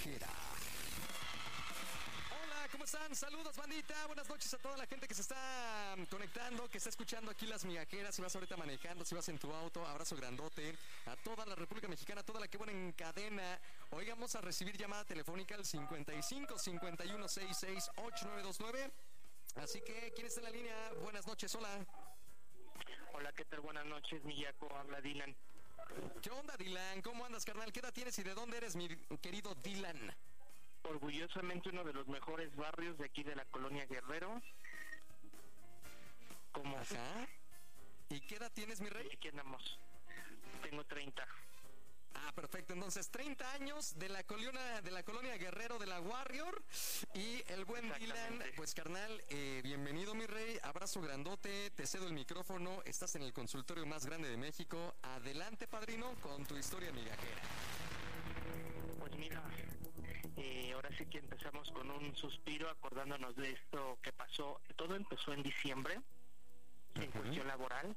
Migajera. Hola, ¿cómo están? Saludos, bandita. Buenas noches a toda la gente que se está conectando, que está escuchando aquí Las Migajeras. Si vas ahorita manejando, si vas en tu auto, abrazo grandote a toda la República Mexicana, a toda la que pone en cadena. Hoy vamos a recibir llamada telefónica al 55 51 66 8929. Así que, ¿quién está en la línea? Buenas noches, hola. Hola, ¿qué tal? Buenas noches, Miyaco, habla Dylan. ¿Qué onda, Dylan? ¿Cómo andas, carnal? ¿Qué edad tienes y de dónde eres, mi querido Dylan? Orgullosamente uno de los mejores barrios de aquí de la colonia Guerrero. Ajá. ¿Y qué edad tienes, mi rey? Aquí andamos. Tengo 30. Ah, perfecto. Entonces, 30 años de la colonia Guerrero de la Warrior. Y el buen Dylan, pues carnal, bienvenido, mi rey. Abrazo grandote, te cedo el micrófono. Estás en el consultorio más grande de México. Adelante, padrino, con tu historia migajera. Pues mira, ahora sí que empezamos con un suspiro acordándonos de esto que pasó. Todo empezó en diciembre, en cuestión laboral.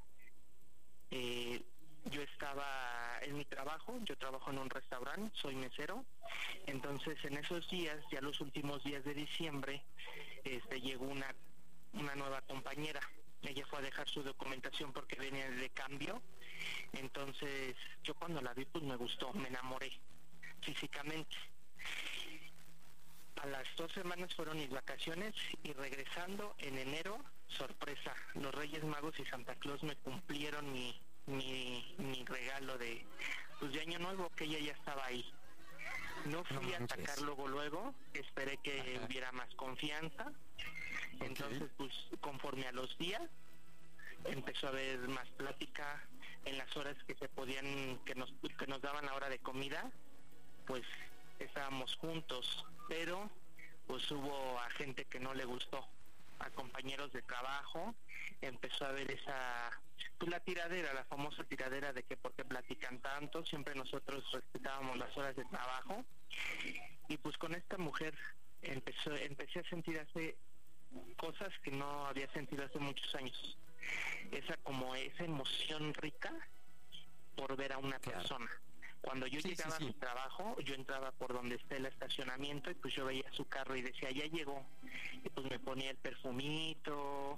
Yo estaba en mi trabajo, yo trabajo en un restaurante, soy mesero. Entonces en esos días, ya los últimos días de diciembre, llegó una nueva compañera. Ella fue a dejar su documentación porque venía de cambio. Entonces yo cuando la vi pues me gustó, me enamoré físicamente. A las 2 semanas fueron mis vacaciones y regresando en enero, sorpresa, los Reyes Magos y Santa Claus me cumplieron mi regalo de Año Nuevo, que ella ya estaba ahí. No fui a atacar luego, esperé que hubiera más confianza. Entonces pues conforme a los días empezó a haber más plática. En las horas que se podían, que nos daban la hora de comida, pues estábamos juntos, pero pues hubo a gente que no le gustó, a compañeros de trabajo. Empezó a haber la tiradera, la famosa tiradera de que por qué platican tanto. Siempre nosotros respetábamos las horas de trabajo, y pues con esta mujer empecé a sentir hace cosas que no había sentido hace muchos años, esa emoción rica por ver a una persona. Cuando yo llegaba a mi trabajo, yo entraba por donde está el estacionamiento y pues yo veía su carro y decía, ya llegó. Y pues me ponía el perfumito,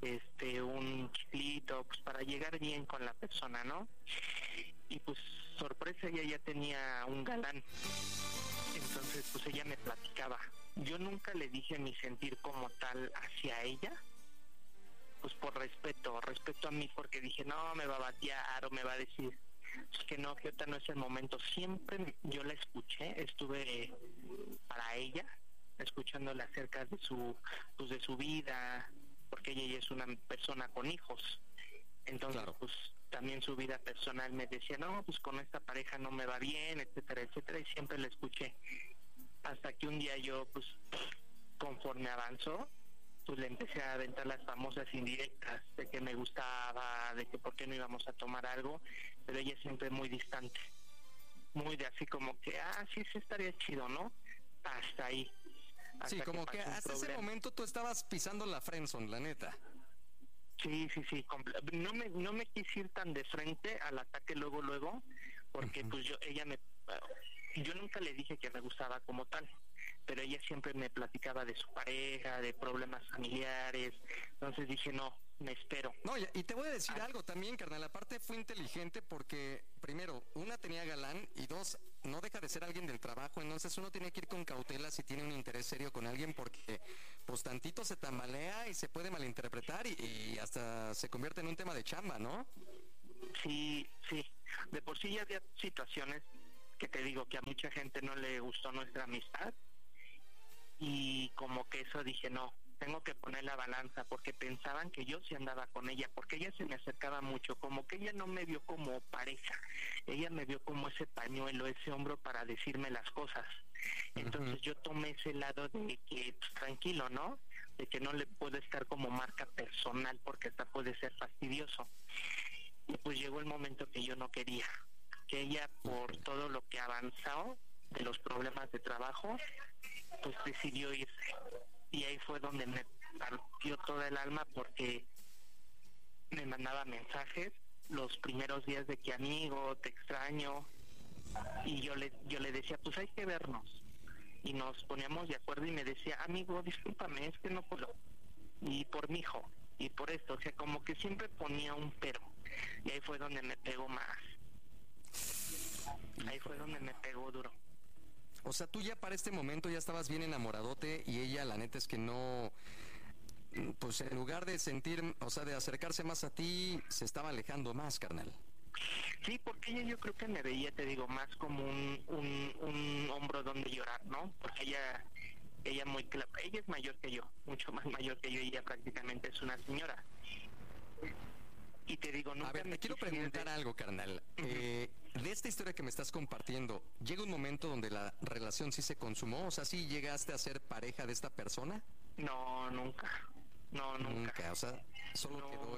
un chiclito, pues para llegar bien con la persona, ¿no? Y pues sorpresa, ella ya tenía un galán. Entonces pues ella me platicaba. Yo nunca le dije mi sentir como tal hacia ella, pues por respeto a mí, porque dije, no, me va a batear o me va a decir que no, que ahorita no es el momento. Siempre yo la escuché, estuve para ella, escuchándola acerca de su vida, porque ella ya es una persona con hijos. Entonces, pues también su vida personal me decía, no, pues con esta pareja no me va bien, etcétera, etcétera, y siempre la escuché. Hasta que un día yo, pues, conforme avanzó, pues le empecé a aventar las famosas indirectas de que me gustaba, de que por qué no íbamos a tomar algo, pero ella siempre muy distante, muy de así como que, sí estaría chido, ¿no? Hasta ahí. Sí, como que hasta ese momento tú estabas pisando la friendzone, la neta. Sí, no me quise ir tan de frente al ataque luego, porque pues yo nunca le dije que me gustaba como tal, pero ella siempre me platicaba de su pareja, de problemas familiares. Entonces dije, no, me espero. No, y te voy a decir algo también, carnal. Aparte fue inteligente porque, primero, una tenía galán y dos, no deja de ser alguien del trabajo. Entonces uno tiene que ir con cautela si tiene un interés serio con alguien, porque pues tantito se tambalea y se puede malinterpretar y hasta se convierte en un tema de chamba, ¿no? Sí. De por sí ya había situaciones que te digo que a mucha gente no le gustó nuestra amistad, y como que eso dije, no, tengo que poner la balanza, porque pensaban que yo sí andaba con ella, porque ella se me acercaba mucho, como que ella no me vio como pareja, ella me vio como ese pañuelo, ese hombro para decirme las cosas. Entonces yo tomé ese lado de que pues, tranquilo, ¿no? De que no le puedo estar como marca personal, porque hasta puede ser fastidioso. Y pues llegó el momento que yo no quería, que ella, por todo lo que avanzó de los problemas de trabajo, pues decidió irse. Y ahí fue donde me partió toda el alma, porque me mandaba mensajes los primeros días de que amigo, te extraño, y yo le decía, pues hay que vernos. y nos poníamos de acuerdo y me decía, amigo, discúlpame, es que no puedo, y por mi hijo, y por esto, o sea, como que siempre ponía un pero, y ahí fue donde me pegó más, ahí fue donde me pegó duro. O sea, tú ya para este momento ya estabas bien enamoradote y ella, la neta es que no, pues en lugar de sentir, o sea, de acercarse más a ti, se estaba alejando más, carnal. Sí, porque ella yo creo que me veía, te digo, más como un hombro donde llorar, ¿no? Porque ella ella es mayor que yo, mucho más mayor que yo, y ella prácticamente es una señora. Y te digo, nunca. A ver, te quiero preguntar algo, carnal. De esta historia que me estás compartiendo, ¿llega un momento donde la relación sí se consumó? O sea, ¿sí llegaste a ser pareja de esta persona? No, nunca. No, nunca. Nunca, o sea, solo no, quedó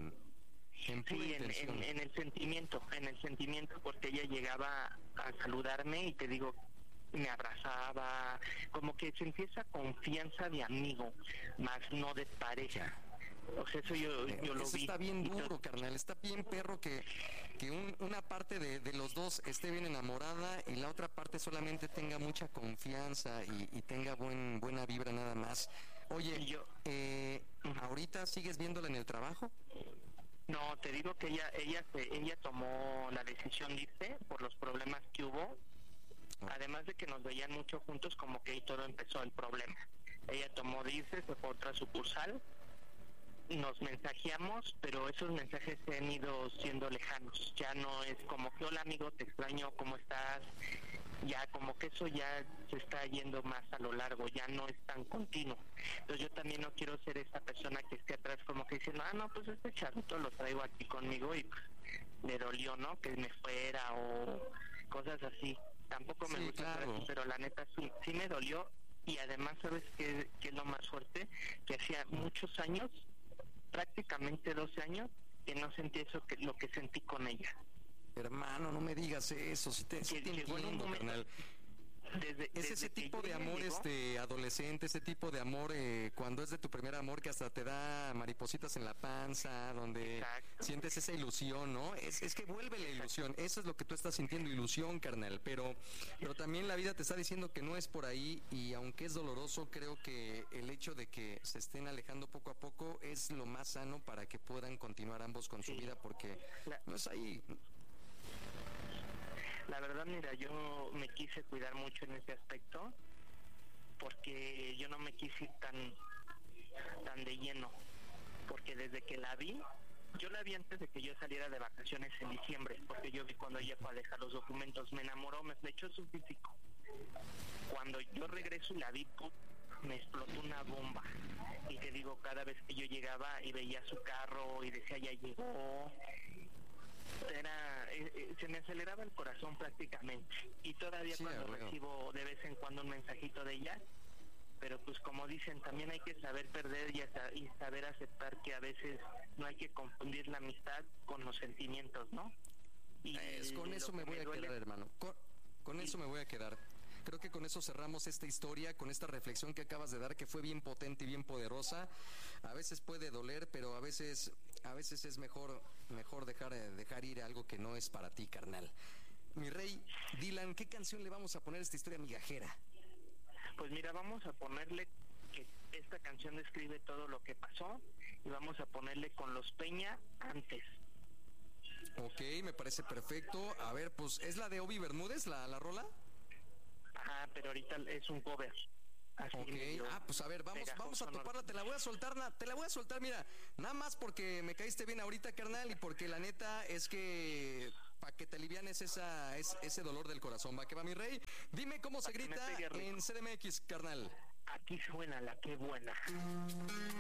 en pura sí, intención. en el sentimiento, porque ella llegaba a saludarme y te digo, me abrazaba, como que sentí esa confianza de amigo, más no de pareja. O sea, eso yo lo Eso vi. está bien duro, carnal. Está bien perro que una parte de los dos esté bien enamorada y la otra parte solamente tenga mucha confianza y tenga buena vibra nada más. Oye, Y yo, ¿ahorita sigues viéndola en el trabajo? no, te digo que ella tomó la decisión de irse por los problemas que hubo. Además de que nos veían mucho juntos, como que ahí todo empezó el problema. Ella tomó de irse, se fue a otra sucursal, nos mensajeamos, pero esos mensajes se han ido siendo lejanos. Ya no es como que hola amigo, te extraño, ¿cómo estás? Ya como que eso ya se está yendo más a lo largo, ya no es tan continuo. Entonces yo también no quiero ser esa persona que esté atrás como que diciendo, no, pues este charrito lo traigo aquí conmigo y pues le dolió, ¿no? Que me fuera o cosas así. Tampoco me gusta, claro. Pero la neta sí me dolió. Y además, ¿sabes qué es lo más fuerte? Que hacía muchos años, prácticamente 12 años, que no sentí eso, lo que sentí con ella. Hermano, no me digas eso, sí te entiendo, carnal. Es ese tipo de amor adolescente, ese tipo de amor cuando es de tu primer amor que hasta te da maripositas en la panza, donde exacto. Sientes esa ilusión, ¿no? Es que vuelve la ilusión, eso es lo que tú estás sintiendo, ilusión, carnal, pero también la vida te está diciendo que no es por ahí y aunque es doloroso, creo que el hecho de que se estén alejando poco a poco es lo más sano para que puedan continuar ambos con su vida, porque no es ahí. La verdad, mira, yo me quise cuidar mucho en ese aspecto porque yo no me quise ir tan de lleno, porque desde que la vi, yo la vi antes de que yo saliera de vacaciones en diciembre, porque yo vi cuando ella fue a dejar los documentos, me enamoró, me flechó su físico. Cuando yo regreso y la vi, me explotó una bomba. Y te digo, cada vez que yo llegaba y veía su carro y decía, ya llegó, se me aceleraba el corazón prácticamente. Y todavía sí, cuando recibo de vez en cuando un mensajito de ella, pero pues como dicen, también hay que saber perder y saber aceptar que a veces no hay que confundir la amistad con los sentimientos, ¿no? Y con eso me voy a quedar, hermano. Con eso me voy a quedar. Creo que con eso cerramos esta historia, con esta reflexión que acabas de dar, que fue bien potente y bien poderosa. A veces puede doler, pero a veces es mejor dejar ir algo que no es para ti, carnal. Mi rey, Dylan, ¿qué canción le vamos a poner a esta historia migajera? Pues mira, vamos a ponerle que esta canción describe todo lo que pasó y vamos a ponerle Con los Peña Antes. Ok, me parece perfecto. A ver, pues, ¿es la de Obi Bermúdez, la rola? Ajá, pero ahorita es un cover. Así okay. Pues a ver, vamos a toparla, te la voy a soltar, mira, nada más porque me caíste bien ahorita, carnal, y porque la neta es que para que te alivianes ese dolor del corazón, va que va, mi rey. Dime cómo se grita en CDMX, carnal. Aquí suena la que buena.